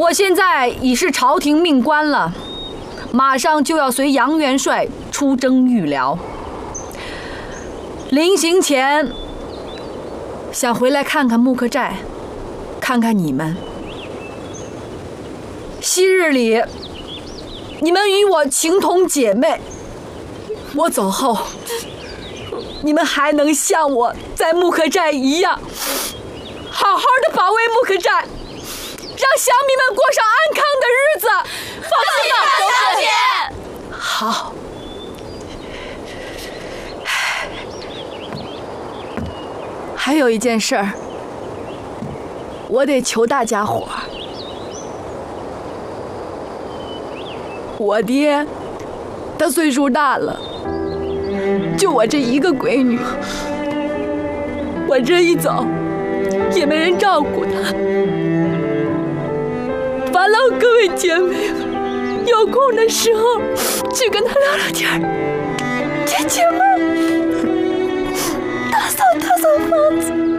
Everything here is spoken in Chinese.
我现在已是朝廷命官了，马上就要随杨元帅出征豫辽。临行前，想回来看看木克寨，看看你们。昔日里，你们与我情同姐妹，我走后，你们还能像我在木克寨一样，好好的保卫木克寨，让乡民们过上安康的日子。放心吧，小姐。好。还有一件事儿，我得求大家伙儿。我爹，他岁数大了，就我这一个闺女，我这一走，也没人照顾他。烦劳各位姐妹们，有空的时候去跟他聊聊天，解解闷，打扫房子。